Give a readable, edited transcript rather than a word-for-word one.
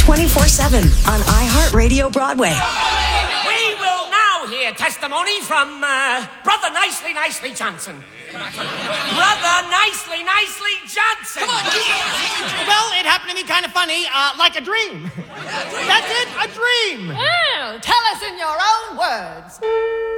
24/7 on iHeartRadio Broadway. We will now hear testimony from Brother Nicely Johnson. Brother Nicely Johnson. Come on, well, it happened to me kind of funny, like a dream. That's it, a dream. Oh, tell us in your own words.